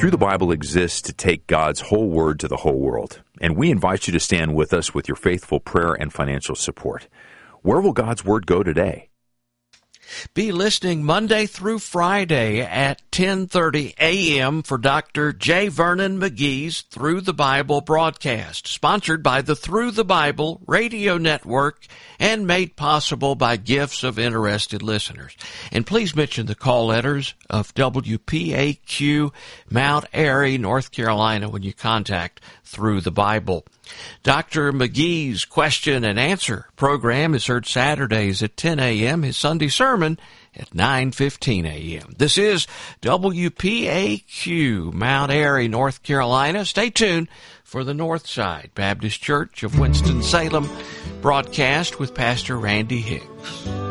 Through the Bible exists to take God's whole word to the whole world, and we invite you to stand with us with your faithful prayer and financial support. Where will God's word go today? Be listening Monday through Friday at 10:30 a.m. for Dr. J. Vernon McGee's Through the Bible broadcast, sponsored by the Through the Bible Radio Network and made possible by gifts of interested listeners. And please mention the call letters of WPAQ, Mount Airy, North Carolina, when you contact Through the Bible. Dr. McGee's Question and Answer program is heard Saturdays at 10 a.m., his Sunday sermon at 9:15 a.m. This is WPAQ, Mount Airy, North Carolina. Stay tuned for the Northside Baptist Church of Winston-Salem broadcast with Pastor Randy Hicks.